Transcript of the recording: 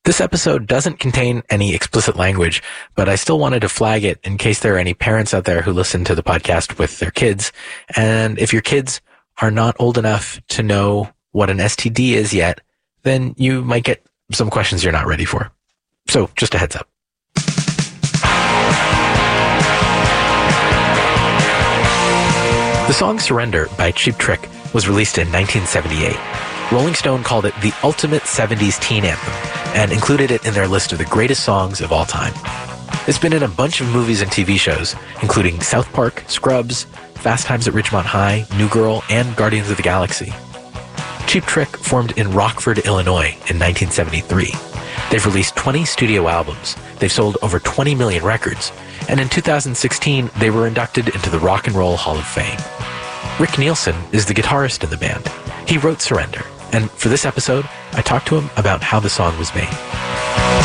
This episode doesn't contain any explicit language, but I still wanted to flag it in case there are any parents out there who listen to the podcast with their kids. And if your kids are not old enough to know what an STD is yet, then you might get some questions you're not ready for. So just a heads up. The song Surrender by Cheap Trick was released in 1978. Rolling Stone called it the ultimate 70s teen anthem and included it in their list of the greatest songs of all time. It's been in a bunch of movies and TV shows, including South Park, Scrubs, Fast Times at Ridgemont High, New Girl, and Guardians of the Galaxy. Cheap Trick formed in Rockford, Illinois in 1973. They've released 20 studio albums, they've sold over 20 million records, and in 2016 they were inducted into the Rock and Roll Hall of Fame. Rick Nielsen is the guitarist in the band. He wrote Surrender, and for this episode, I talked to him about how the song was made.